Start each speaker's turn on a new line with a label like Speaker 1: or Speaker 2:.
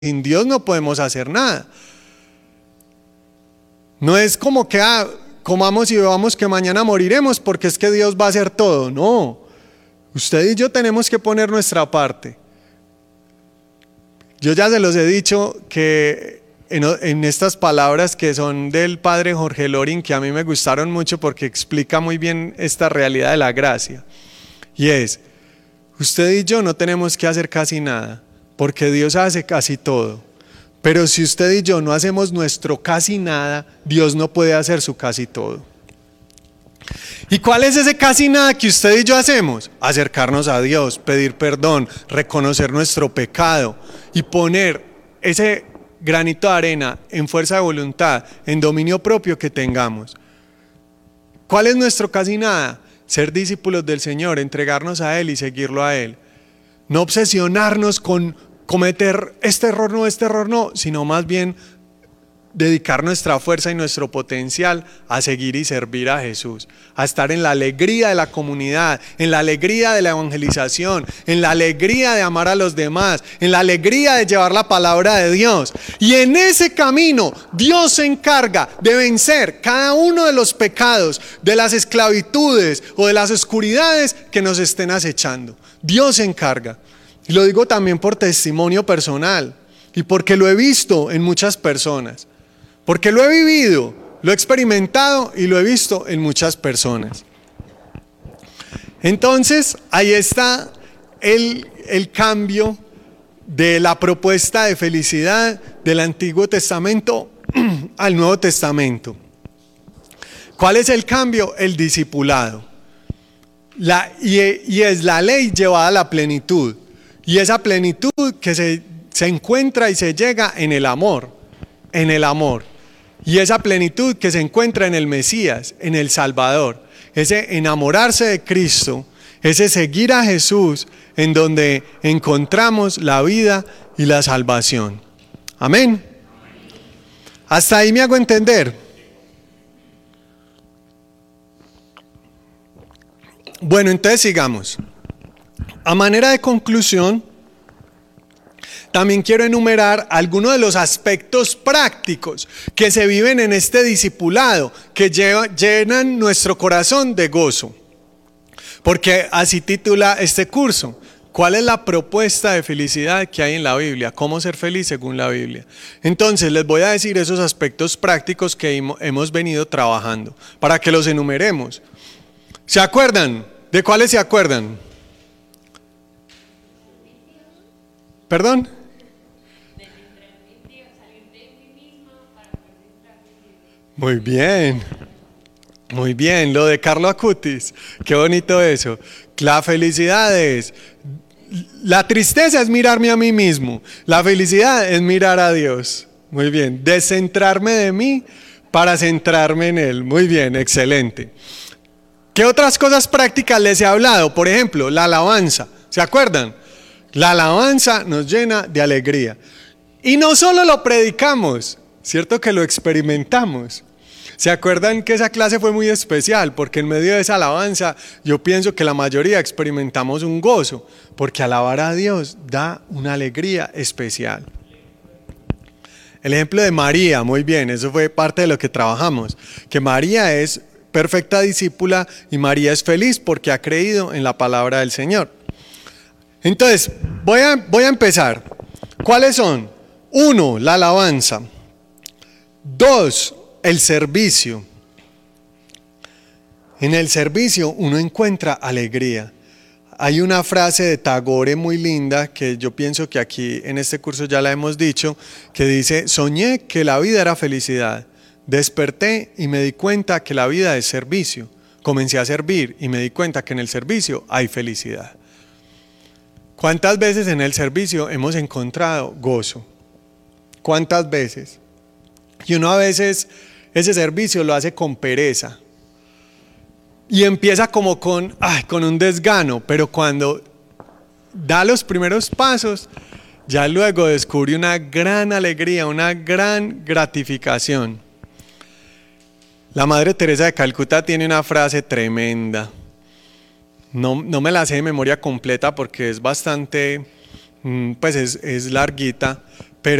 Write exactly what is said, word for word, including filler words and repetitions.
Speaker 1: sin Dios no podemos hacer nada. No es como que ah, comamos y bebamos que mañana moriremos porque es que Dios va a hacer todo. No, usted y yo tenemos que poner nuestra parte. Yo ya se los he dicho que en, en estas palabras que son del padre Jorge Loring, que a mí me gustaron mucho porque explica muy bien esta realidad de la gracia. Y es, usted y yo no tenemos que hacer casi nada, porque Dios hace casi todo. Pero si usted y yo no hacemos nuestro casi nada, Dios no puede hacer su casi todo. ¿Y cuál es ese casi nada que usted y yo hacemos? Acercarnos a Dios, pedir perdón, reconocer nuestro pecado y poner ese granito de arena en fuerza de voluntad, en dominio propio que tengamos. ¿Cuál es nuestro casi nada? Ser discípulos del Señor, entregarnos a Él y seguirlo a Él. No obsesionarnos con cometer este error no, este error no, sino más bien dedicar nuestra fuerza y nuestro potencial a seguir y servir a Jesús, a estar en la alegría de la comunidad, en la alegría de la evangelización, en la alegría de amar a los demás, en la alegría de llevar la palabra de Dios. Y en ese camino Dios se encarga de vencer cada uno de los pecados, de las esclavitudes o de las oscuridades que nos estén acechando. Dios se encarga. Y lo digo también por testimonio personal y porque lo he visto en muchas personas. Porque lo he vivido, lo he experimentado y lo he visto en muchas personas. Entonces, ahí está el, el cambio de la propuesta de felicidad del Antiguo Testamento al Nuevo Testamento. ¿Cuál es el cambio? El discipulado. La, y, y es la ley llevada a la plenitud. Y esa plenitud que se, se encuentra y se llega en el amor, en el amor. Y esa plenitud que se encuentra en el Mesías, en el Salvador, ese enamorarse de Cristo, ese seguir a Jesús, en donde encontramos la vida y la salvación. Amén. Hasta ahí me hago entender. Bueno, entonces sigamos. A manera de conclusión, también quiero enumerar algunos de los aspectos prácticos que se viven en este discipulado, que lleva, llenan nuestro corazón de gozo. Porque así titula este curso. ¿Cuál es la propuesta de felicidad que hay en la Biblia? ¿Cómo ser feliz según la Biblia? Entonces les voy a decir esos aspectos prácticos que hemos venido trabajando, para que los enumeremos. ¿Se acuerdan? ¿De cuáles se acuerdan? ¿Perdón? Muy bien, muy bien, lo de Carlo Acutis, qué bonito eso. La felicidad es, la tristeza es mirarme a mí mismo, la felicidad es mirar a Dios. Muy bien, descentrarme de mí para centrarme en Él. Muy bien, excelente. ¿Qué otras cosas prácticas les he hablado? Por ejemplo, la alabanza, ¿se acuerdan? La alabanza nos llena de alegría. Y no solo lo predicamos, ¿cierto que lo experimentamos? ¿Se acuerdan que esa clase fue muy especial? Porque en medio de esa alabanza yo pienso que la mayoría experimentamos un gozo, porque alabar a Dios da una alegría especial. El ejemplo de María, muy bien, eso fue parte de lo que trabajamos, que María es perfecta discípula y María es feliz porque ha creído en la palabra del Señor. Entonces, voy a, voy a empezar. ¿Cuáles son? Uno, la alabanza. Dos, el servicio. En el servicio uno encuentra alegría. Hay una frase de Tagore muy linda que yo pienso que aquí en este curso ya la hemos dicho, que dice: soñé que la vida era felicidad, desperté y me di cuenta que la vida es servicio, comencé a servir y me di cuenta que en el servicio hay felicidad. ¿Cuántas veces en el servicio hemos encontrado gozo? ¿Cuántas veces? Y uno a veces ese servicio lo hace con pereza y empieza como con, ay, con un desgano, pero cuando da los primeros pasos, ya luego descubre una gran alegría, una gran gratificación. La Madre Teresa de Calcuta tiene una frase tremenda. No, no me la sé de memoria completa porque es bastante, pues es, es larguita,